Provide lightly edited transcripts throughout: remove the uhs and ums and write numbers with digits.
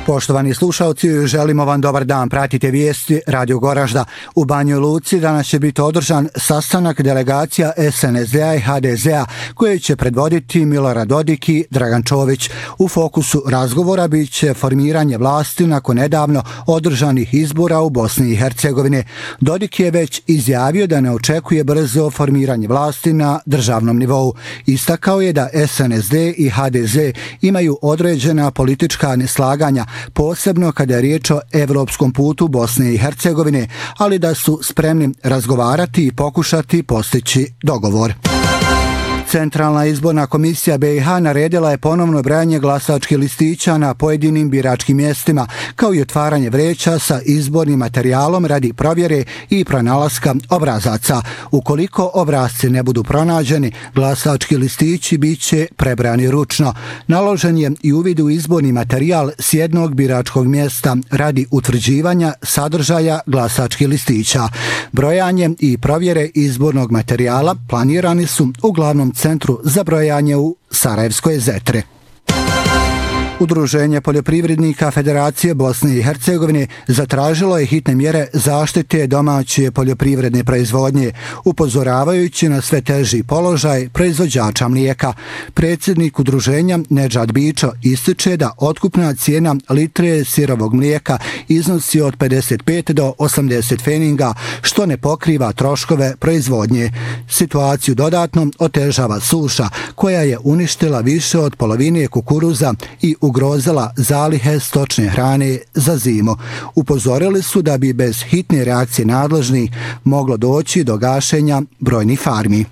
Poštovani slušalci, želimo vam dobar dan. Pratite vijesti Radio Goražda. U Banjoj Luci danas će biti održan sastanak delegacija SNSD-a i HDZ-a koje će predvoditi Milorad Dodik i Dragan Čović. U fokusu razgovora bit će formiranje vlasti nakon nedavno održanih izbora u Bosni i Hercegovini. Dodik je već izjavio da ne očekuje brzo formiranje vlasti na državnom nivou. Istakao je da SNSD i HDZ imaju određena politička neslaganja, posebno kada je riječ o evropskom putu Bosne i Hercegovine, ali da su spremni razgovarati i pokušati postići dogovor. Centralna izborna komisija BiH naredila je ponovno brojanje glasačkih listića na pojedinim biračkim mjestima, kao i otvaranje vreća sa izbornim materijalom radi provjere i pronalaska obrazaca. Ukoliko obrasci ne budu pronađeni, glasački listići bit će prebrani ručno. Naložen je i uvid u izborni materijal s jednog biračkog mjesta radi utvrđivanja sadržaja glasačkih listića. Brojanje i provjere izbornog materijala planirani su u glavnom centru za brojanje u Sarajevskoj Zetri. Udruženje poljoprivrednika Federacije Bosne i Hercegovine zatražilo je hitne mjere zaštite domaće poljoprivredne proizvodnje, upozoravajući na sve teži položaj proizvođača mlijeka. Predsjednik udruženja Nedžad Bičo ističe da otkupna cijena litre sirovog mlijeka iznosi od 55 do 80 feninga, što ne pokriva troškove proizvodnje. Situaciju dodatno otežava suša, koja je uništila više od polovine kukuruza i ugrozila zalihe stočne hrane za zimu. Upozorili su da bi bez hitne reakcije nadležnih moglo doći do gašenja brojnih farmi.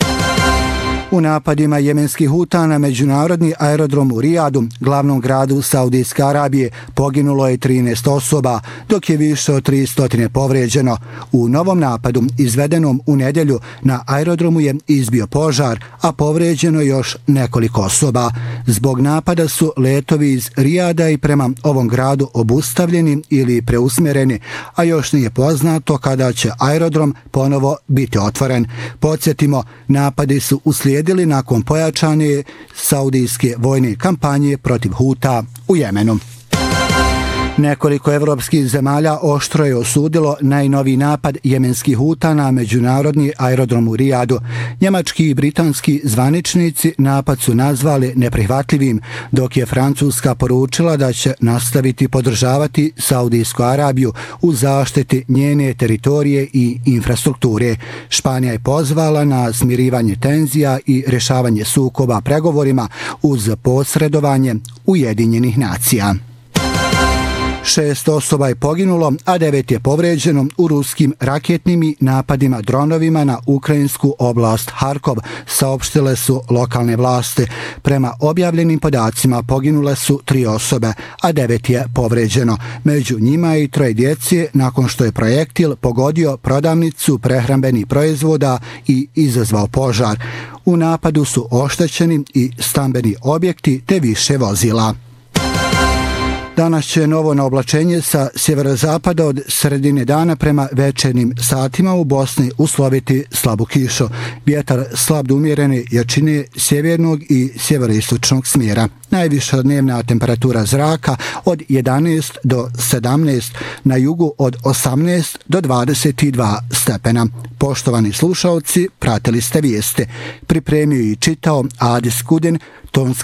U napadima jemenskih Huta na međunarodni aerodrom u Rijadu, glavnom gradu Saudijske Arabije, poginulo je 13 osoba, dok je više od 300 povrijeđeno. U novom napadu, izvedenom u nedjelju, na aerodromu je izbio požar, a povrijeđeno još nekoliko osoba. Zbog napada su letovi iz Rijada i prema ovom gradu obustavljeni ili preusmjereni, a još nije poznato kada će aerodrom ponovo biti otvoren. Podsjetimo, napadi su uslijedili nakon pojačane saudijske vojne kampanje protiv Huta u Jemenu. Nekoliko evropskih zemalja oštro je osudilo najnoviji napad jemenskih Huta na međunarodni aerodrom u Rijadu. Njemački i britanski zvaničnici napad su nazvali neprihvatljivim, dok je Francuska poručila da će nastaviti podržavati Saudijsku Arabiju u zaštiti njene teritorije i infrastrukture. Španija je pozvala na smirivanje tenzija i rješavanje sukoba pregovorima uz posredovanje Ujedinjenih nacija. 6 osoba je poginulo, a 9 je povrijeđeno u ruskim raketnim i napadima dronovima na ukrajinsku oblast Harkov, saopštile su lokalne vlasti. Prema objavljenim podacima poginule su 3 osobe, a 9 je povrijeđeno. Među njima i 3 djece nakon što je projektil pogodio prodavnicu prehrambenih proizvoda i izazvao požar. U napadu su oštećeni i stambeni objekti te više vozila. Danas će novo naoblačenje sa sjeverozapada od sredine dana prema večernjim satima u Bosni usloviti slabu kišu. Vjetar slab do umjerene jačine sjevernog i sjeveroistočnog smjera. Najviša dnevna temperatura zraka od 11 do 17, na jugu od 18 do 22 stepena. Poštovani slušalci, pratili ste vijeste. Pripremio i čitao Adis Kudin, tonski